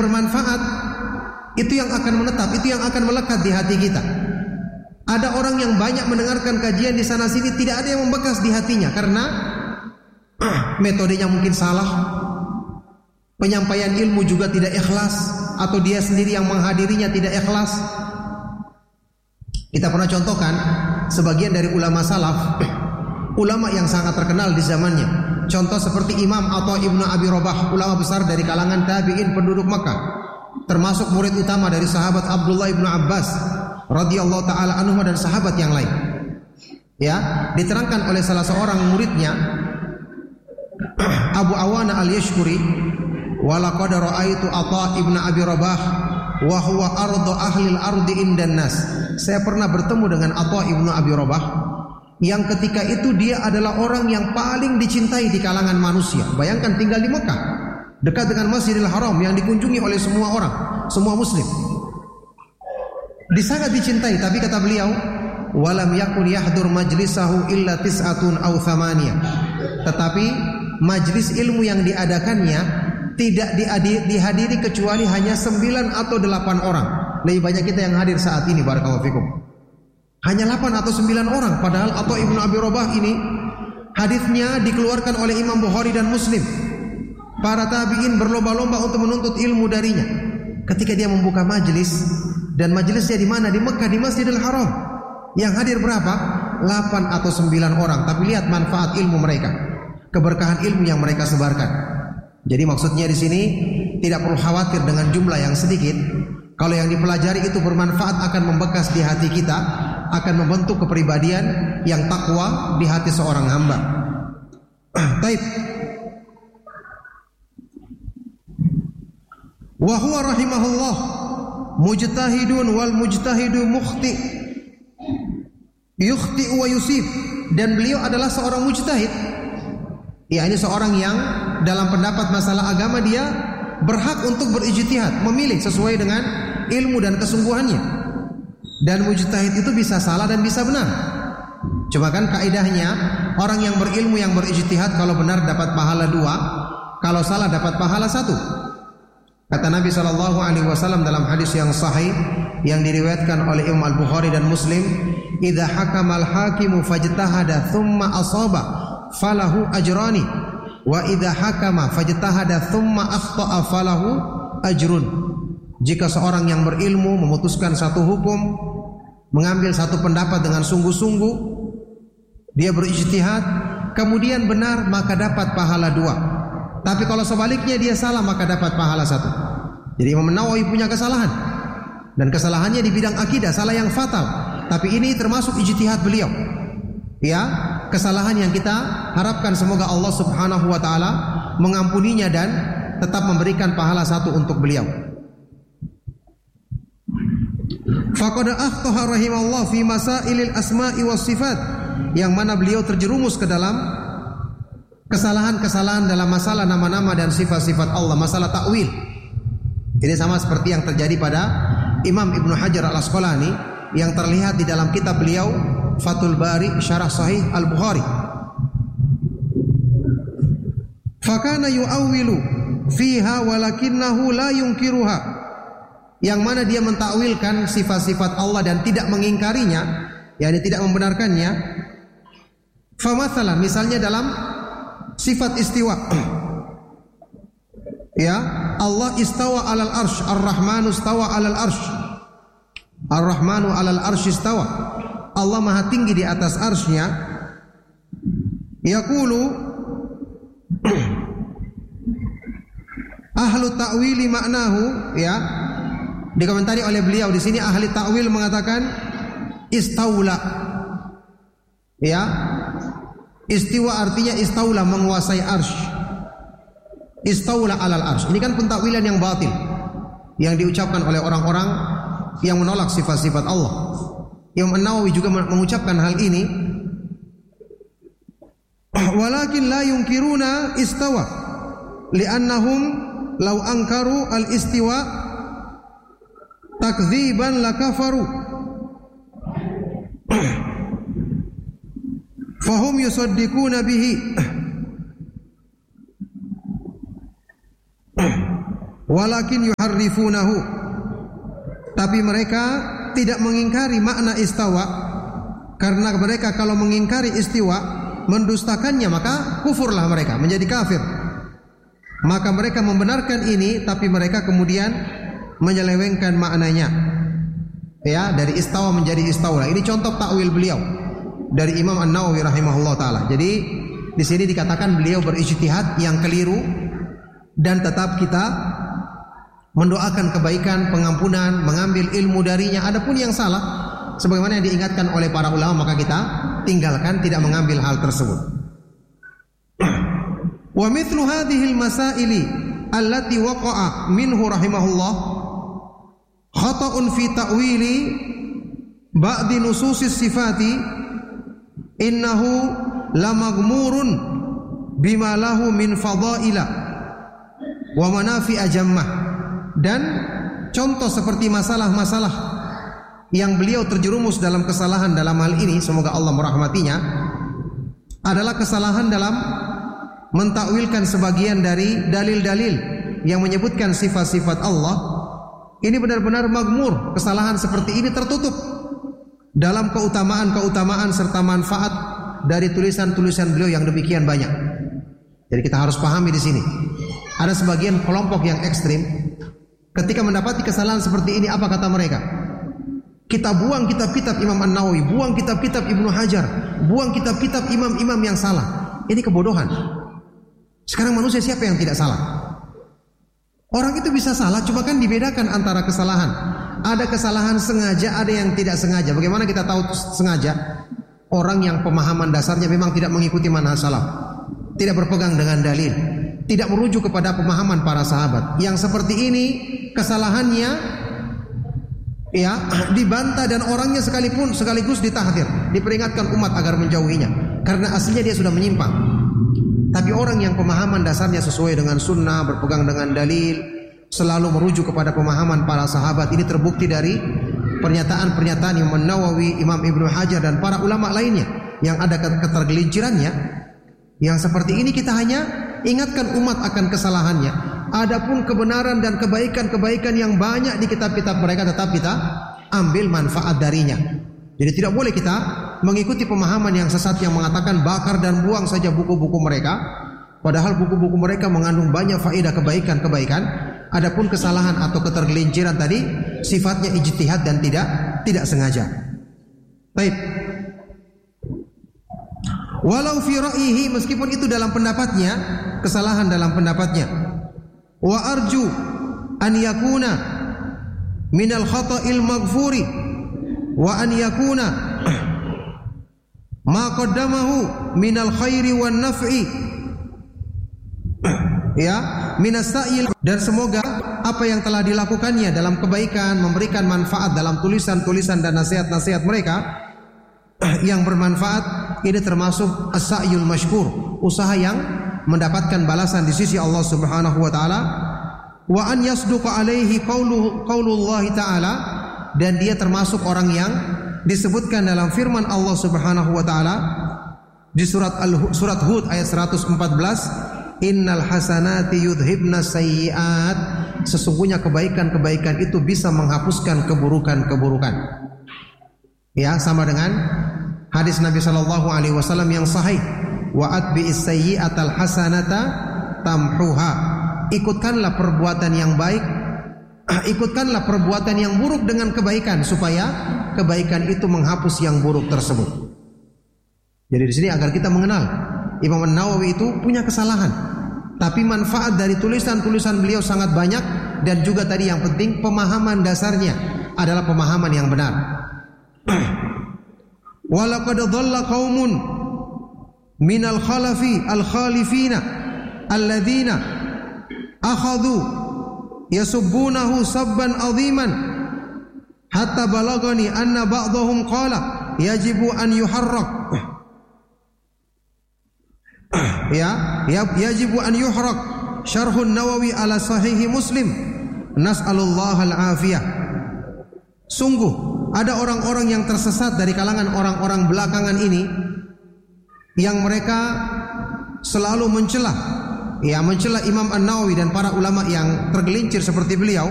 bermanfaat, itu yang akan menetap, itu yang akan melekat di hati kita. Ada orang yang banyak mendengarkan kajian di sana sini, tidak ada yang membekas di hatinya karena metodenya mungkin salah, penyampaian ilmu juga tidak ikhlas, atau dia sendiri yang menghadirinya tidak ikhlas. Kita pernah contohkan sebagian dari ulama salaf, ulama yang sangat terkenal di zamannya. Contoh seperti Imam Atha Ibnu Abi Rabah, ulama besar dari kalangan tabi'in penduduk Makkah, termasuk murid utama dari sahabat Abdullah Ibnu Abbas radhiyallahu taala anhu dan sahabat yang lain. Ya, diterangkan oleh salah seorang muridnya, Abu Awana Al-Yashkuri, wa laqad ra'aitu Atha Ibnu Abi Rabah wa huwa ardu ahli al-ardi indan nas. Saya pernah bertemu dengan Atha Ibnu Abi Rabah yang ketika itu dia adalah orang yang paling dicintai di kalangan manusia. Bayangkan tinggal di Mekah, dekat dengan Masjidil Haram yang dikunjungi oleh semua orang, semua muslim. Sangat dicintai, tapi kata beliau, walam yakun yahdur majlisahu illa tis'atun aw thamaniyah. Tetapi majlis ilmu yang diadakannya tidak dihadiri kecuali hanya 9 atau 8 orang. Lebih banyak kita yang hadir saat ini, barakallahu fikum. Hanya 8 atau 9 orang, padahal Atha Ibnu Abi Rabah ini hadisnya dikeluarkan oleh Imam Bukhari dan Muslim. Para tabi'in berlomba-lomba untuk menuntut ilmu darinya. Ketika dia membuka majlis, dan majlisnya di mana? Di Mekah, di Masjidil Haram. Yang hadir berapa? 8 atau 9 orang. Tapi lihat manfaat ilmu mereka, keberkahan ilmu yang mereka sebarkan. Jadi maksudnya di sini tidak perlu khawatir dengan jumlah yang sedikit. Kalau yang dipelajari itu bermanfaat, akan membekas di hati kita, akan membentuk kepribadian yang takwa di hati seorang hamba. Baik. Wa huwa rahimahullah mujtahidun wal mujtahidu mukhti yukhti wa yusib. Dan beliau adalah seorang mujtahid. Ya, ini seorang yang dalam pendapat masalah agama dia berhak untuk berijtihad, memilih sesuai dengan ilmu dan kesungguhannya. Dan mujtahid itu bisa salah dan bisa benar. Cuma kan kaidahnya, orang yang berilmu yang berijtihad kalau benar dapat pahala 2, kalau salah dapat pahala 1. Kata Nabi SAW dalam hadis yang sahih yang diriwayatkan oleh Imam Al-Bukhari dan Muslim, "Idza hakamal hakimu fajtahada thumma asaba falahu ajrani, wa idza hakama fajtahada thumma akhta'a falahu ajrun." Jika seorang yang berilmu memutuskan satu hukum, mengambil satu pendapat dengan sungguh-sungguh, dia berijtihad, kemudian benar, maka dapat pahala 2. Tapi kalau sebaliknya dia salah, maka dapat pahala 1. Jadi Imam Nawawi punya kesalahan, dan kesalahannya di bidang akidah, salah yang fatal. Tapi ini termasuk ijtihad beliau. Ya, kesalahan yang kita harapkan semoga Allah Subhanahu wa taala mengampuninya dan tetap memberikan pahala 1 untuk beliau. Faqad akhtaha rahimallahu fi masailil asma'i was sifat, yang mana beliau terjerumus ke dalam kesalahan-kesalahan dalam masalah nama-nama dan sifat-sifat Allah, masalah takwil. Ini sama seperti yang terjadi pada Imam Ibnu Hajar Al-Asqalani yang terlihat di dalam kitab beliau Fathul Bari Syarah Sahih Al-Bukhari. Fakana yu'awwilu fiha walakinnahu la yunkiruha, yang mana dia mentakwilkan sifat-sifat Allah dan tidak mengingkarinya, yakni tidak membenarkannya. Famathalan, misalnya dalam sifat istiwa, ya, Allah istawa alal arsh, ar-Rahmanu istawa alal arsh, ar-Rahmanu alal arsh istawa. Allah maha tinggi di atas arsy-Nya. Yaqulu ahlu ta'wili maknahu, ya, dikomentari oleh beliau di sini, ahli ta'wil mengatakan istaula, ya. Istiwa artinya istaula, menguasai arsy. Istaula alal arsy. Ini kan pentakwilan yang batil yang diucapkan oleh orang-orang yang menolak sifat-sifat Allah. Imam An-Nawawi juga mengucapkan hal ini. Walakin la yunkiruna istawa li'annahum law ankaru al-istiwa takdziban lakafaru. Fahum yusaddiquna bihi walakin yuharrifunahu, tapi mereka tidak mengingkari makna istawa, karena mereka kalau mengingkari istiwa, mendustakannya, maka kufurlah mereka, menjadi kafir. Maka mereka membenarkan ini, tapi mereka kemudian menyelewengkan maknanya. Ya, dari istawa menjadi istaulah. Ini contoh takwil beliau dari Imam An-Nawawi rahimahullah taala. Jadi di sini dikatakan beliau berijtihad yang keliru, dan tetap kita mendoakan kebaikan, pengampunan, mengambil ilmu darinya. Adapun yang salah, sebagaimana yang diingatkan oleh para ulama, maka kita tinggalkan, tidak mengambil hal tersebut. Wa mithlu hadhihi al-masaili allati waqa'a minhu rahimahullah khata'un fi ta'wili ba'di nususis sifati innahu lamaghmurun bima lahu min fadaila wa manafi'a jammah. Dan contoh seperti masalah-masalah yang beliau terjerumus dalam kesalahan dalam hal ini, semoga Allah merahmatinya, adalah kesalahan dalam mentakwilkan sebagian dari dalil-dalil yang menyebutkan sifat-sifat Allah. Ini benar-benar maghmur. Kesalahan seperti ini tertutup dalam keutamaan-keutamaan serta manfaat dari tulisan-tulisan beliau yang demikian banyak. Jadi kita harus pahami di sini. Ada sebagian kelompok yang ekstrim, ketika mendapati kesalahan seperti ini, apa kata mereka? Kita buang kitab-kitab Imam An-Nawawi, buang kitab-kitab Ibnu Hajar, buang kitab-kitab imam-imam yang salah. Ini kebodohan. Sekarang manusia siapa yang tidak salah? Orang itu bisa salah, cuma kan dibedakan antara kesalahan. Ada kesalahan sengaja, ada yang tidak sengaja. Bagaimana kita tahu sengaja? Orang yang pemahaman dasarnya memang tidak mengikuti manhaj salaf, tidak berpegang dengan dalil, tidak merujuk kepada pemahaman para sahabat. Yang seperti ini kesalahannya ya dibantah, dan orangnya sekaligus ditahdir, diperingatkan umat agar menjauhinya, karena aslinya dia sudah menyimpang. Tapi orang yang pemahaman dasarnya sesuai dengan sunnah, berpegang dengan dalil, selalu merujuk kepada pemahaman para sahabat, ini terbukti dari pernyataan-pernyataan Imam Nawawi, Imam Ibnu Hajar, dan para ulama lainnya yang ada ketergelincirannya. Yang seperti ini kita hanya ingatkan umat akan kesalahannya. Adapun kebenaran dan kebaikan-kebaikan yang banyak di kitab-kitab mereka, tetap kita ambil manfaat darinya. Jadi tidak boleh kita mengikuti pemahaman yang sesat yang mengatakan bakar dan buang saja buku-buku mereka, padahal buku-buku mereka mengandung banyak faedah kebaikan-kebaikan. Adapun kesalahan atau ketergelinciran tadi sifatnya ijtihad dan tidak sengaja. Baik. Walau fi ra'yihi, meskipun itu dalam pendapatnya, kesalahan dalam pendapatnya. Wa arju an yakuna minal khata'il maghfuri wa an yakuna ma qaddamahu minal khairi wan naf'i ya minas sa'il, dan semoga apa yang telah dilakukannya dalam kebaikan, memberikan manfaat dalam tulisan-tulisan dan nasihat-nasihat mereka yang bermanfaat, ini termasuk as-sa'yul mashkur, usaha yang mendapatkan balasan di sisi Allah Subhanahu wa taala. Wa an yasduqa alaihi qaulullah taala, dan dia termasuk orang yang disebutkan dalam firman Allah Subhanahu wa taala di surat Hud ayat 114, innal hasanati yudhibna sayyi'at, sesungguhnya kebaikan-kebaikan itu bisa menghapuskan keburukan-keburukan. Ya, sama dengan hadis Nabi sallallahu alaihi wasallam yang sahih, wa atbi'is sayyi'atal hasanata tamhuha, ikutkanlah perbuatan yang baik, ikutkanlah perbuatan yang buruk dengan kebaikan, supaya kebaikan itu menghapus yang buruk tersebut. Jadi di sini agar kita mengenal Imam An-Nawawi itu punya kesalahan, tapi manfaat dari tulisan-tulisan beliau sangat banyak, dan juga tadi yang penting pemahaman dasarnya adalah pemahaman yang benar. Walaqad dhalla qaumun minal khalafi al-khalifina alladzina akhadhu yasubbunahu sabban aziman hatta balagani anna ba'dahum qala yajibu an yuharrak yajibu an yuharrak syarhun Nawawi ala sahihi Muslim, nas'alullah al-afiyah. Sungguh ada orang-orang yang tersesat dari kalangan orang-orang belakangan ini, yang mereka selalu mencela mencela Imam An-Nawawi dan para ulama yang tergelincir seperti beliau,